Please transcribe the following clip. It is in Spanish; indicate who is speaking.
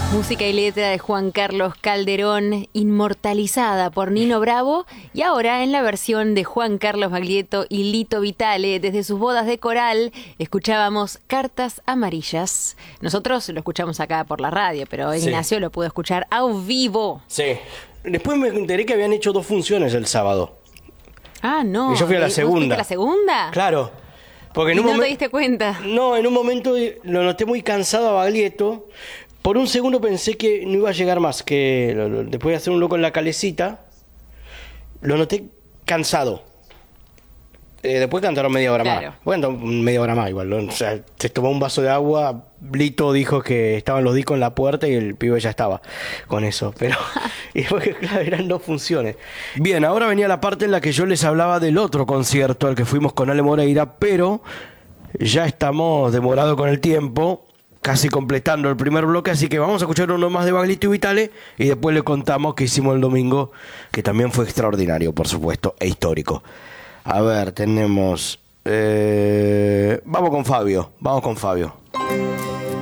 Speaker 1: Música y letra de Juan Carlos Calderón, inmortalizada por Nino Bravo, y ahora en la versión de Juan Carlos Baglietto y Lito Vitale, desde sus bodas de coral, escuchábamos Cartas Amarillas. Nosotros lo escuchamos acá por la radio, pero Ignacio lo pudo escuchar a vivo.
Speaker 2: Sí. Después me enteré que habían hecho 2 funciones el sábado.
Speaker 1: Ah, no.
Speaker 2: Y yo fui a la segunda.
Speaker 1: ¿Vos fuiste a la segunda?
Speaker 2: Claro. Porque
Speaker 1: ¿Y no te diste cuenta?
Speaker 2: No, en un momento lo noté muy cansado a Baglietto. Por un segundo pensé que no iba a llegar más, que después de hacer un loco en la calecita, lo noté cansado. Después cantaron media hora más. Bueno, media hora más igual, ¿no? O sea, se tomó un vaso de agua, Lito dijo que estaban los discos en la puerta y el pibe ya estaba con eso. Pero y después, claro, eran 2 funciones. Bien, ahora venía la parte en la que yo les hablaba del otro concierto al que fuimos con Ale Moreira, pero ya estamos demorados con el tiempo, casi completando el primer bloque, así que vamos a escuchar uno más de Baglietto y Vitale y después le contamos qué hicimos el domingo, que también fue extraordinario, por supuesto, e histórico. A ver, tenemos... vamos con Fabio.